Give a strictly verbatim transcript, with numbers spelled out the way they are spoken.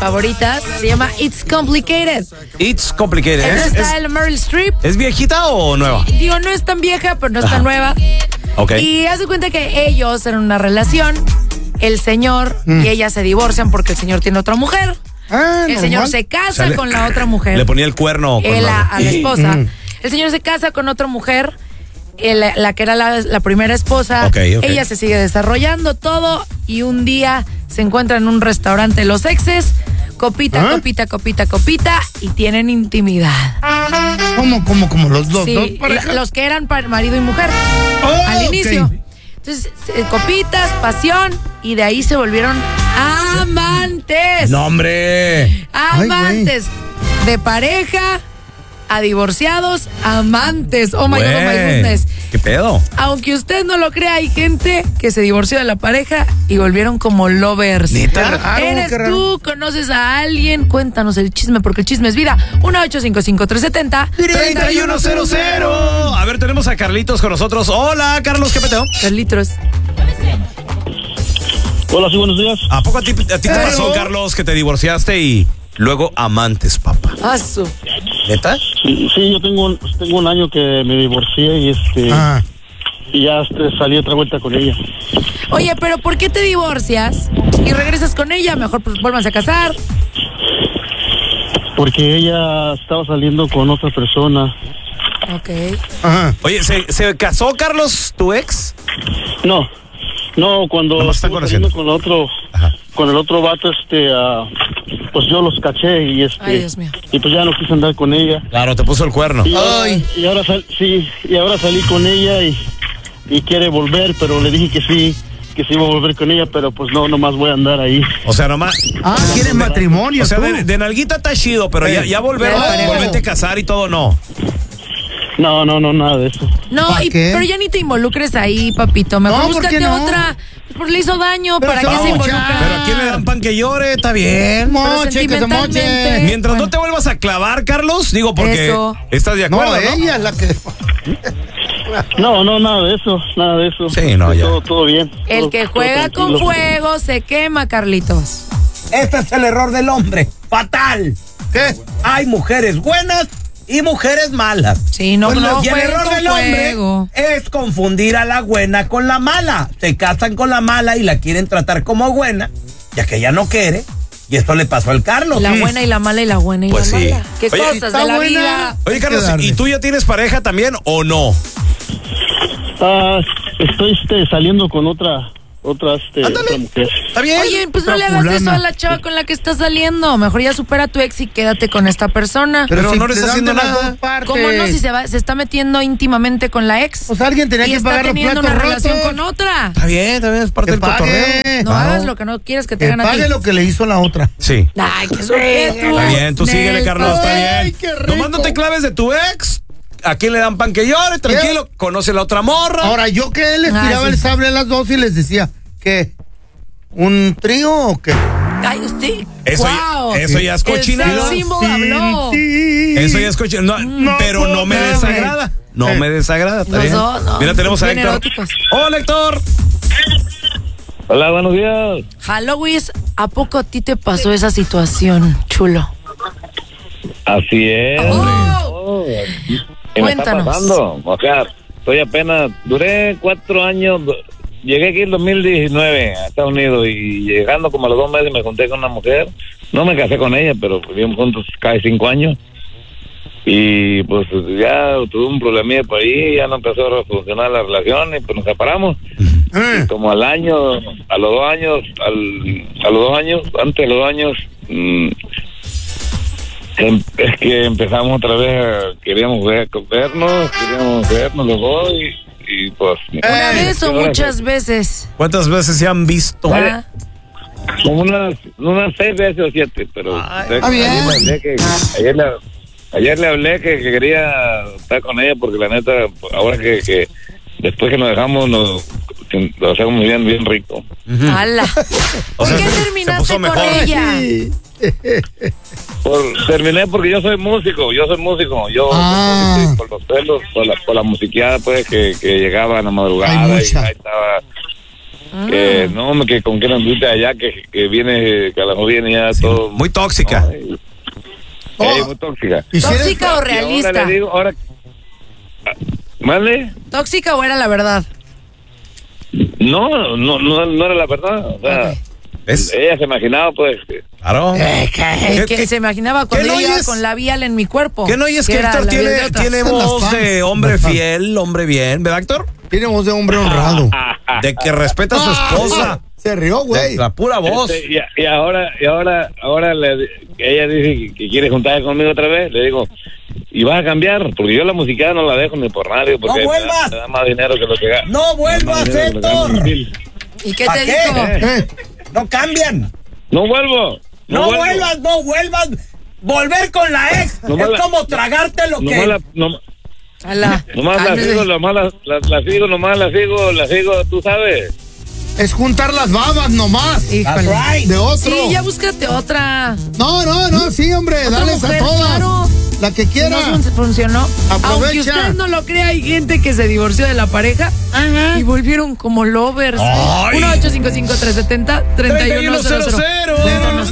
favoritas. Se llama It's Complicated. It's Complicated. Esta ¿Es, está es, el Meryl Streep. ¿Es viejita o nueva? Digo, no es tan vieja, pero no es Ajá. tan nueva. Ok. Y haz de cuenta que ellos eran una relación. El señor mm. y ella se divorcian porque el señor tiene otra mujer. Ah, el normal. señor se casa O sea, le, con la otra mujer. Le ponía el cuerno con Él la... a, a la esposa. El señor se casa con otra mujer. El, la que era la, la primera esposa. Okay, okay. Ella se sigue desarrollando todo. Y un día se encuentra en un restaurante los exes. Copita, ¿Ah? copita, copita, copita. Y tienen intimidad. ¿Cómo, cómo, cómo? ¿Los dos? Sí, dos parejas? los que eran marido y mujer. Oh, al inicio. Okay. Entonces, copitas, pasión, y de ahí se volvieron amantes. ¡No, hombre! Amantes. Ay, de pareja a divorciados, amantes. Oh my Güey, God, oh my goodness. ¿Qué pedo? Aunque usted no lo crea, hay gente que se divorció de la pareja y volvieron como lovers. ¿Neta? ¿Eres tú? ¿Conoces a alguien? Cuéntanos el chisme, porque el chisme es vida. uno ocho cinco cinco, tres siete cero, treinta y uno cero cero. A ver, tenemos a Carlitos con nosotros. Hola, Carlos, ¿qué peteo? Carlitos. Hola, sí, buenos días. ¿A poco a ti, a ti te pasó, Carlos, que te divorciaste y luego amantes, papá? Asu. ¿Neta? Sí, sí, yo tengo, tengo un año que me divorcié y este Ah. y ya este, salí otra vuelta con ella. Oye, pero ¿por qué te divorcias y regresas con ella? Mejor pues vuelvan a casar. Porque ella estaba saliendo con otra persona. Ok. Ajá. Oye, ¿se, ¿se casó, Carlos, tu ex? No, no, cuando Nomás están estuvo saliendo conociendo. con el otro, Ajá. con el otro vato, este, uh, pues yo los caché y este, Ay, Dios mío. y pues ya no quise andar con ella. Claro, te puso el cuerno. Y ahora, Ay. y ahora sal, sí, y ahora salí con ella y, y quiere volver, pero le dije que sí, que sí iba a volver con ella, pero pues no, nomás voy a andar ahí. O sea, nomás... Ah, quieren matrimonio. O sea, tú. de, de nalguita está chido, pero ya, ya volver, Ya, volverte a casar y todo, no. No, no, no, nada de eso. No, ¿Pa' y, qué? pero ya ni te involucres ahí, papito. Mejor No, ¿por búscate qué no? otra. Pues porque le hizo daño. Pero ¿Para se qué va se a involucra? mochar. Pero ¿a quién le dan pan que llore? Está bien. Moche, que se sentimentalmente. moche. Mientras Bueno. no te vuelvas a clavar, Carlos, digo, porque Eso. estás de No, acuerdo, ¿no? ella es la que... No, no, nada de eso, nada de eso. Sí, no, ya. Todo, todo bien. El todo- que todo juega con tranquilo. fuego se quema, Carlitos. Este es el error del hombre. Fatal. ¿Qué? Hay mujeres buenas y mujeres malas. Sí, no, Pues no y el jueguen error con del hombre fuego. es confundir a la buena con la mala. Se casan con la mala y la quieren tratar como buena, ya que ella no quiere. Y esto le pasó al Carlos. La buena y la mala y la buena y Pues la sí. mala. ¿Qué Oye, cosas está de la buena. vida? Oye, Hay Carlos, que darle. ¿y tú ya tienes pareja también o no? Ah, estoy este, saliendo con otra, otra, este, Ándale. otra mujer. ¿Está bien? Oye, pues no Otra le hagas fulana. eso a la chava con la que estás saliendo. Mejor ya supera a tu ex y quédate con esta persona. Pero si no le te está dan haciendo de las nada. dos partes. ¿Cómo no? Si se va, se está metiendo íntimamente con la ex. Pues alguien tenía y que está pagar los teniendo platos una relación rotos. con otra. Está bien, también es parte Que del cotorreo. pague. No Claro. hagas lo que no quieres que te Que hagan a ti. pague lo que le hizo la otra. Sí. Ay, qué sujeto. Está bien, tú síguele, Carlos, está Ay, bien. qué rico. Nomás no te claves de tu ex. ¿A quién le dan pan que llore? Tranquilo, conoce la otra morra. Ahora, yo que les Ah, tiraba sí. el sable a las dos y les decía, ¿qué? ¿Un trío o qué? Ay, usted. Eso, Wow. ya, eso ya es El cochinada. sex symbol habló. Eso ya es cochinada. No, No pero no me puedo, desagrada. No Eh. me desagrada. está Los bien. dos, no. Mira, tenemos a Bien Héctor. eróticos. Hola, Héctor. Hola, buenos días. Halloween, ¿a poco a ti te pasó esa situación, chulo? Así es. Oh. ¿Qué me Cuéntanos. está pasando? O sea, estoy apenas, duré cuatro años, llegué aquí en dos mil diecinueve a Estados Unidos y llegando como a los dos meses me junté con una mujer. No me casé con ella, pero vivimos juntos casi cinco años. Y pues ya tuve un problemilla por ahí, ya no empezó a funcionar la relación y pues nos separamos. Eh, Como al año, a los dos años, al, a los dos años, antes de los dos años, mmm, em- es que empezamos otra vez, a- queríamos ver, vernos, queríamos vernos los dos y, y pues... ¿Una Eh, vez o ahora muchas veces? ¿Cuántas veces se han visto? Ah, Como unas, unas seis veces o siete, pero... Ay, de- está bien. ayer le hablé que, ayer, le, ayer le hablé que, que quería estar con ella porque la neta, ahora que, que después que nos dejamos, nos, lo hacemos bien, bien rico. ala. ¿Por sea, qué se- se terminaste puso con mejor. ella? sí. Por, terminé porque yo soy músico, yo soy músico, yo Ah. soy músico, por los pelos, por la, por la musiqueada pues que, que llegaba en la madrugada Hay y mucha. ahí estaba que no, que con que no anduviste allá, que, que viene, que a lo mejor viene ya Sí, todo. muy tóxica. No, eh, Oh. eh, muy tóxica. ¿Y si eres- ¿Tóxica o Y realista? ahora le digo, ahora. ¿Vale? ¿Tóxica o era la verdad? No, no, no, no era la verdad. O sea, Ok. ¿Ves? ella se imaginaba, pues, que Claro. Eh, ¿Qué- que qué- se imaginaba cuando qué no yo iba oyes? con labial en mi cuerpo. ¿Qué no oyes que era Héctor labial de tiene, otra. tiene Son las voz fans, de hombre las fans. fiel, hombre bien, ¿verdad, Héctor? Tiene voz de hombre honrado. De que respeta a su esposa. Se rió, güey. La pura voz. Este, y, y ahora, y ahora, ahora le, ella dice que, que quiere juntarse conmigo otra vez. Le digo, ¿y vas a cambiar? Porque yo la música no la dejo ni por radio, porque ¡No me da, vuelvas! me da más dinero que lo que gana. ¡No vuelvas, Héctor! ¿Y qué ¿Pa' te qué? dijo? Eh, No cambian. No vuelvo. No, vuelvo. vuelvas, no vuelvas. Volver con la ex Nomás es la- como tragarte lo Nomás que... la, no, Ala, nomás la ándale. sigo, nomás la, la, la sigo, nomás la sigo, la sigo, tú sabes. es juntar las babas nomás. Híjole. That's right. De otro. Sí, ya búscate otra. No, no, no, sí, hombre, Otra dales mujer, a todas. claro. La que Si quiera. no fun- funcionó. Aprovecha. Aunque usted no lo crea, hay gente que se divorció de la pareja y volvieron como lovers. Ay. uno ocho cinco cinco tres siete cero tres uno cero cero. treinta y uno cero cero.